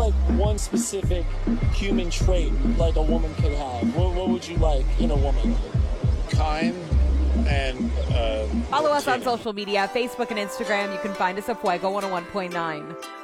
like one specific human trait like a woman could have? What would you like in a woman? Kind and follow us on social media, Facebook and Instagram. You can find us at Fuego 101.9.